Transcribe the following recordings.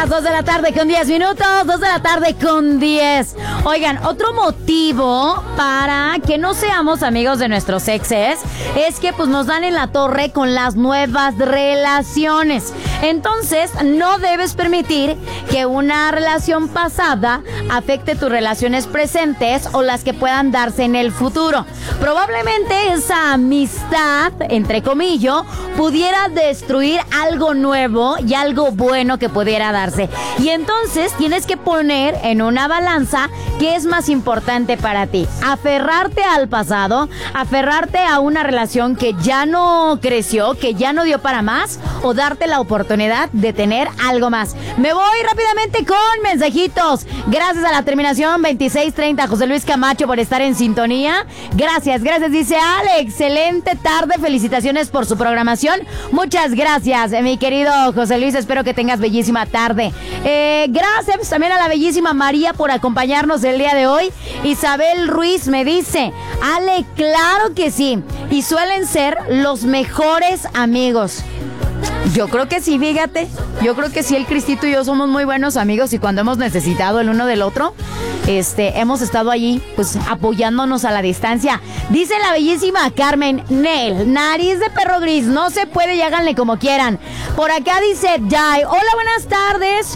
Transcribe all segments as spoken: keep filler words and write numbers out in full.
dos de la tarde con diez minutos, dos de la tarde con diez. Oigan, otro motivo para que no seamos amigos de nuestros exes es que pues nos dan en la torre con las nuevas relaciones. Entonces, no debes permitir que una relación pasada afecte tus relaciones presentes o las que puedan darse en el futuro. Probablemente esa amistad, entre comillas, pudiera destruir algo nuevo y algo bueno que pudiera darse. Y entonces tienes que poner en una balanza qué es más importante para ti. Aferrarte al pasado, aferrarte a una relación que ya no creció, que ya no dio para más, o darte la oportunidad de tener algo más. Me voy rápidamente con mensajitos. Gracias a la terminación veintiséis treinta, José Luis Camacho, por estar en sintonía. Gracias, gracias. Dice Ale, excelente tarde. Felicitaciones por su programación. Muchas gracias, mi querido José Luis. Espero que tengas bellísima tarde. Eh, gracias también a la bellísima María por acompañarnos el día de hoy. Isabel Ruiz me dice, Ale, claro que sí. Y suelen ser los mejores amigos. Yo creo que sí, fíjate. Yo creo que sí, el Cristito y yo somos muy buenos amigos y cuando hemos necesitado el uno del otro, este, hemos estado allí, pues, apoyándonos a la distancia. Dice la bellísima Carmen, Nel, nariz de perro gris, no se puede y háganle como quieran. Por acá dice Dai, hola, buenas tardes.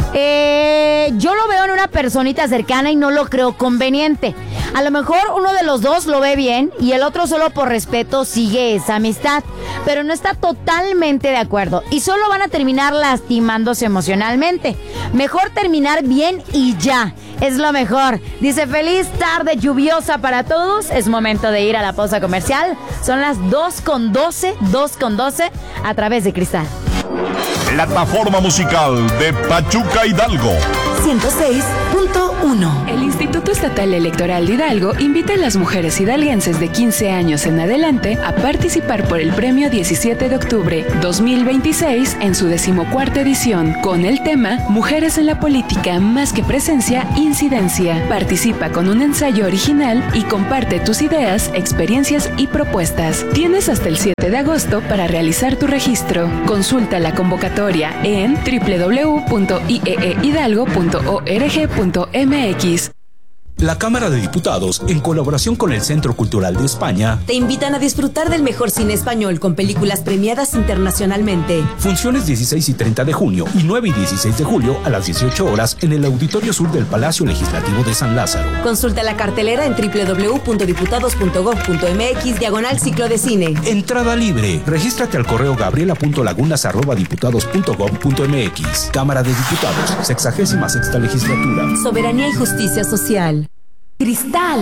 Eh, yo lo veo en una personita cercana y no lo creo conveniente. A lo mejor uno de los dos lo ve bien y el otro solo por respeto sigue esa amistad, pero no está totalmente de acuerdo y solo van a terminar lastimándose emocionalmente. Mejor terminar bien y ya, es lo mejor. Dice, feliz tarde lluviosa para todos. Es momento de ir a la pausa comercial. Son las dos con doce, dos con doce a través de Cristal. Plataforma musical de Pachuca Hidalgo. ciento seis punto uno. El Instituto Estatal Electoral de Hidalgo invita a las mujeres hidalguenses de quince años en adelante a participar por el premio diecisiete de octubre dos mil veintiséis en su decimocuarta edición con el tema Mujeres en la Política, más que presencia, incidencia. Participa con un ensayo original y comparte tus ideas, experiencias y propuestas. Tienes hasta el siete de agosto para realizar tu registro. Consulta la convocatoria en doble u doble u doble u punto i e e hidalgo punto org punto m x. La Cámara de Diputados, en colaboración con el Centro Cultural de España, te invitan a disfrutar del mejor cine español con películas premiadas internacionalmente. Funciones dieciséis y treinta de junio y nueve y dieciséis de julio a las dieciocho horas en el Auditorio Sur del Palacio Legislativo de San Lázaro. Consulta la cartelera en doble u doble u doble u punto diputados punto gob punto m x diagonal ciclo de cine. Entrada libre. Regístrate al correo gabriela punto lagunas arroba diputados punto gob punto m x. Cámara de Diputados, sexagésima sexta legislatura. Soberanía y justicia social. Cristal.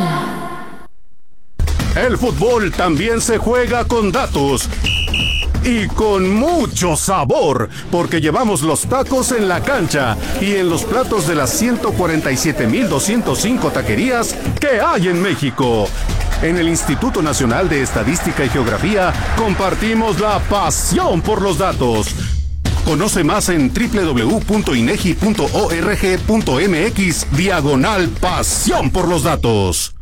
El fútbol también se juega con datos y con mucho sabor, porque llevamos los tacos en la cancha y en los platos de las ciento cuarenta y siete mil doscientos cinco taquerías que hay en México. En el Instituto Nacional de Estadística y Geografía compartimos la pasión por los datos. Conoce más en doble u doble u doble u punto inegi punto org punto m x diagonal pasión por los datos.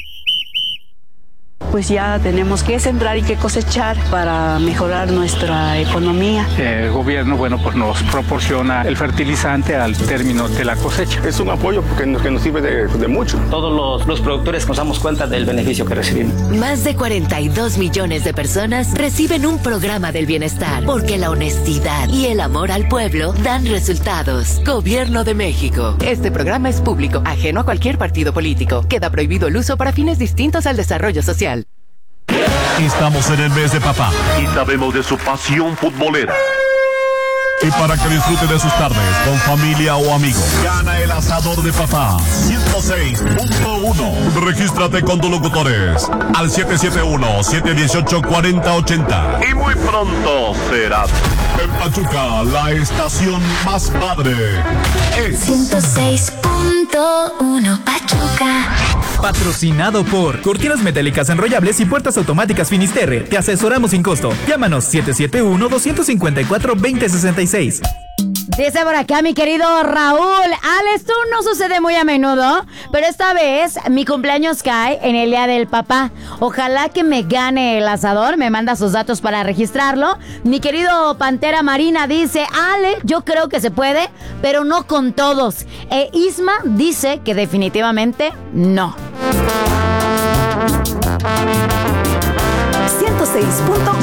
Pues ya tenemos que sembrar y que cosechar para mejorar nuestra economía. El gobierno, bueno, pues nos proporciona el fertilizante al término de la cosecha. Es un apoyo porque nos, que nos sirve de, de mucho. Todos los, los productores nos damos cuenta del beneficio que recibimos. Más de cuarenta y dos millones de personas reciben un programa del bienestar, porque la honestidad y el amor al pueblo dan resultados. Gobierno de México. Este programa es público, ajeno a cualquier partido político. Queda prohibido el uso para fines distintos al desarrollo social. Estamos en el mes de papá y sabemos de su pasión futbolera. Y para que disfrute de sus tardes con familia o amigos, gana el asador de papá ciento seis punto uno. Regístrate con tus locutores al siete siete uno, siete uno ocho, cuatro cero ocho cero. Y muy pronto será en Pachuca la estación más padre. Es ciento seis punto uno Pachuca. Patrocinado por Cortinas Metálicas Enrollables y Puertas Automáticas Finisterre. Te asesoramos sin costo. Llámanos siete siete uno, dos cinco cuatro, dos cero seis seis. Dice por acá mi querido Raúl, Al, esto no sucede muy a menudo, pero esta vez mi cumpleaños cae en el día del papá. Ojalá que me gane el asador, me manda sus datos para registrarlo. Mi querido Pantera Marina dice, Ale, yo creo que se puede, pero no con todos. E Isma dice que definitivamente no. ciento seis punto